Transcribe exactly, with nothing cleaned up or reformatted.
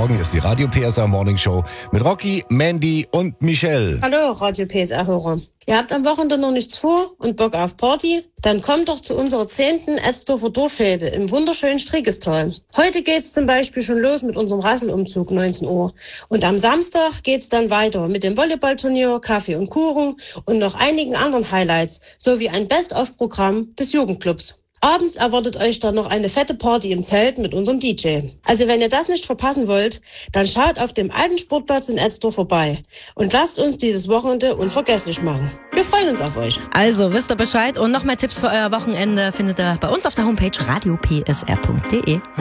Morgen ist die Radio P S A Morning Show mit Rocky, Mandy und Michelle. Hallo Radio P S A-Hörer. Ihr habt am Wochenende noch nichts vor und Bock auf Party? Dann kommt doch zu unserer zehnten Etzdorfer Dorffete im wunderschönen Strickestal. Heute geht's zum Beispiel schon los mit unserem Rasselumzug, neunzehn Uhr. Und am Samstag geht's dann weiter mit dem Volleyballturnier, Kaffee und Kuchen und noch einigen anderen Highlights, sowie ein Best-of-Programm des Jugendclubs. Abends erwartet euch dann noch eine fette Party im Zelt mit unserem D J. Also wenn ihr das nicht verpassen wollt, dann schaut auf dem alten Sportplatz in Etzdorf vorbei und lasst uns dieses Wochenende unvergesslich machen. Wir freuen uns auf euch. Also wisst ihr Bescheid und noch mehr Tipps für euer Wochenende findet ihr bei uns auf der Homepage radio p s r punkt d e.